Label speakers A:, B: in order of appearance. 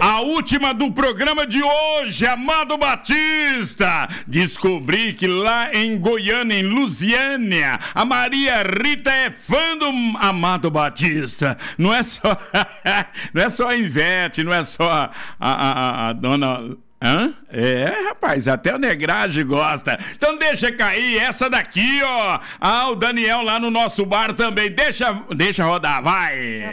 A: A última do programa de hoje, Amado Batista. Descobri que lá em Goiânia, em Lusiânia, a Maria Rita é fã do Amado Batista. Não é só a Ivete, não é só a dona... Hã? É, rapaz, até o Negrade gosta. Então deixa cair essa daqui, ó. Ah, o Daniel lá no nosso bar também. Deixa rodar, vai.